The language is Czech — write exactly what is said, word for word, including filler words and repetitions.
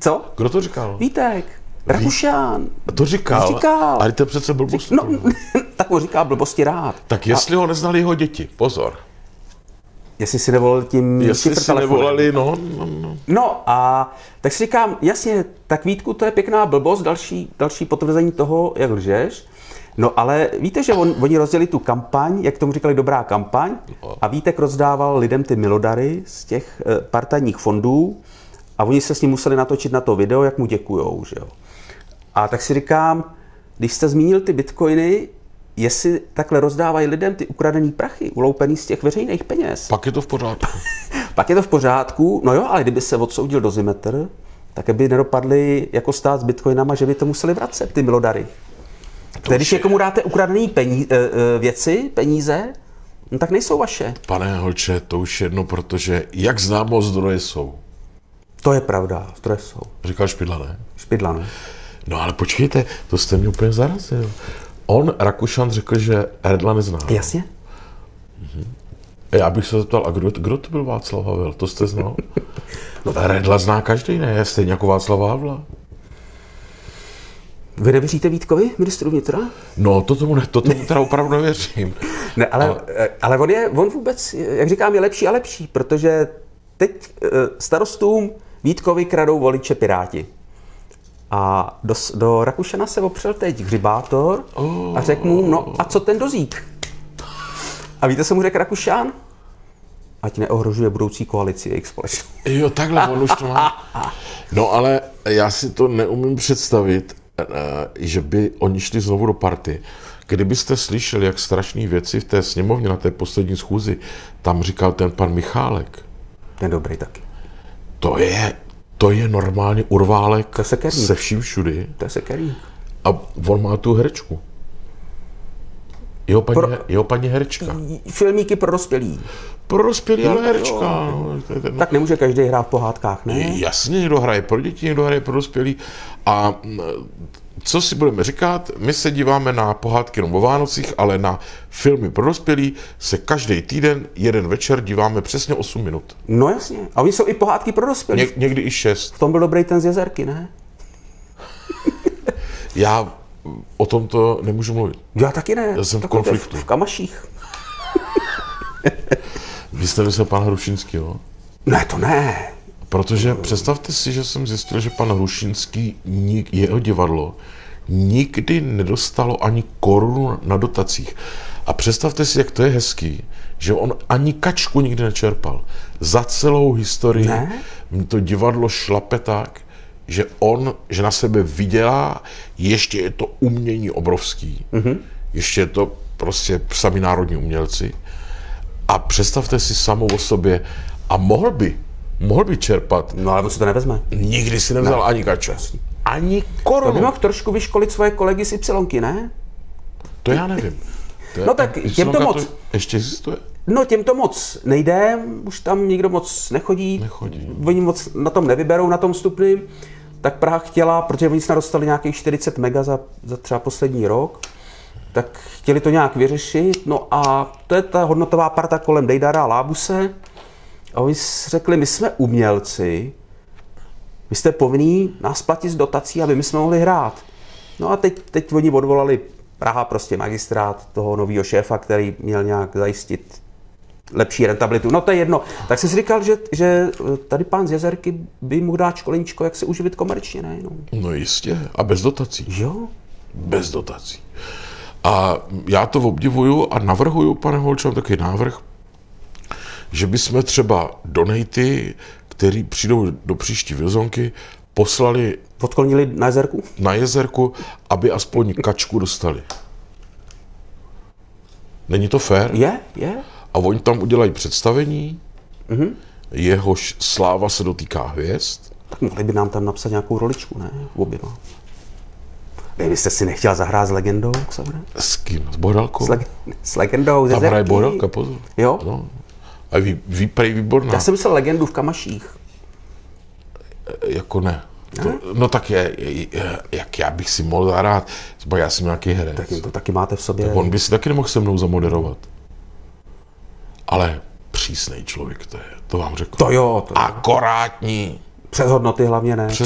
Co? Kdo to říkal? Vítek. Rakušan. To říkal, říkal. ale to je přece blbost. No, tak mu říká blbosti rád. Tak jestli a... ho neznali jeho děti, pozor. Jestli si nevolali tím Jestli si nevolali, no, no, no. No a tak si říkám, jasně, tak Vítku, to je pěkná blbost, další, další potvrzení toho, jak lžeš. No ale víte, že on, oni rozdělili tu kampaň, jak tomu říkali dobrá kampaň, a Vítek rozdával lidem ty milodary z těch e, partajních fondů a oni se s ním museli natočit na to video, jak mu děkujou, že jo. A tak si říkám, když jste zmínil ty bitcoiny, jestli takhle rozdávají lidem ty ukradený prachy, uloupený z těch veřejných peněz. Pak je to v pořádku. Pak je to v pořádku, no jo, ale kdyby se odsoudil do Zimetr, tak by nedopadli jako stát s bitcoinama, že by to museli vracet, ty milodary. Tedy když někomu dáte ukradený peníze, věci, peníze, no tak nejsou vaše. Pane Holče, to už jedno, protože jak známo, zdroje jsou. To je pravda, zdroje jsou. Říkal Špidla, ne? Špidla, ne? No ale počkejte, to jste mě úplně zarazil. On, Rakušan, řekl, že Redla nezná. Jasně. Mhm. Já bych se zeptal, a kdo, kdo to byl Václav Havel? To jste znal? No, Redla zná každý, ne? Stejně jako Václav Havla. Vy nevěříte Vítkovi, ministru vnitra? No, to tomu, ne, to tomu teda opravdu nevěřím. Ne, ale, ale... ale on, je, on vůbec, jak říkám, je lepší a lepší, protože teď starostům Vítkovi kradou voliče Piráti. A do, do Rakušana se opřel teď hřibátor oh. a řekl mu, no a co ten dozík? A víte, co mu řekl Rakušan? Ať neohrožuje budoucí koalici jejich společnost. Jo, takhle, on už to má. No ale já si to neumím představit, že by oni šli znovu do party. Kdybyste slyšeli, jak strašné věci v té sněmovně na té poslední schůzi, tam říkal ten pan Michálek. Ten dobrý taky. To je, to je normálně urválek to se, se vším všudy. To je sekerník. A on má tu herečku. Jeho paní, pro, jeho paní herečka. Filmíky pro dospělí. Pro dospělí, ale herečka. No. Tak nemůže každý hrát v pohádkách, ne? Jasně, někdo hraje pro děti, někdo hraje pro dospělí. A co si budeme říkat, my se díváme na pohádky jenom o Vánocích, ale na filmy pro dospělí se každý týden, jeden večer díváme přesně osm minut. No jasně. A oni jsou i pohádky pro dospělí. Ně, někdy i šest. V tom byl dobrý ten z Jezerky, ne? Já o tom to nemůžu mluvit. Já taky ne. Já jsem v konfliktu. V Kamaších. Vy jste myslel pana Hrušínského? Ne, to ne. Protože představte si, že jsem zjistil, že pan Hrušínský, jeho divadlo, nikdy nedostalo ani korunu na dotacích. A představte si, jak to je hezký, že on ani kačku nikdy nečerpal. Za celou historii ne? to divadlo šlape tak, že on, že na sebe vydělá, ještě je to umění obrovský. Mm-hmm. Ještě je to prostě sami národní umělci. A představte si samou o sobě, a mohl by, mohl by čerpat. No ale on si to nevezme. Nikdy si nevzal ne. ani kačku. Ani korunu. To by mohl trošku vyškolit svoje kolegy z Ypsilonky, ne? To já nevím. To je, no tak těm to moc. To ještě existuje? No těm to moc nejde, už tam nikdo moc nechodí. Nechodí. Oni moc na tom nevyberou, na tom vstupným. Tak Praha chtěla, protože oni snad dostali nějakých čtyřicet mega za, za třeba poslední rok, tak chtěli to nějak vyřešit. No a to je ta hodnotová parta kolem Dejdara a Lábuse. A oni řekli, my jsme umělci, vy jste povinní nás platit z dotací, aby my jsme mohli hrát. No a teď, teď oni odvolali Praha, prostě magistrát toho nového šéfa, který měl nějak zajistit lepší rentabilitu. No to je jedno. Tak jsem si říkal, že, že tady pán z Jezerky by mohl dát školeníčko, jak se uživit komerčně, ne? No, no jistě. A bez dotací. Jo? Bez dotací. A já to obdivuju a navrhuju, pane Holče, taky návrh, že bychom třeba donaty, který přijdou do příští vizonky, poslali... Odklonili na Jezerku? Na Jezerku, aby aspoň kačku dostali. Není to fér? Je, je. A oni tam udělají představení, mm-hmm. jehož sláva se dotýká hvězd. Tak mohli by nám tam napsat nějakou roličku, ne? Oběma. Vy jste si nechtěl zahrát s legendou, Xavre? S kým? S Bohdalkou? S, leg- s legendou ze Tam hraje Zerky. Bohdalka, pozor. Jo? No. A vy, vy prej výborná. Já jsem myslel legendu v Kamaších. Jako ne. To, no tak je, je, je, jak já bych si mohl zahrát, třeba já jsem nějaký herec. Tak to taky máte v sobě. Tak on by si taky nemohl se mnou zamoderovat. Ale přísnej člověk to je, to vám řeknu. To jo. To jo. Akorátní. Přes hodnoty hlavně ne. Přes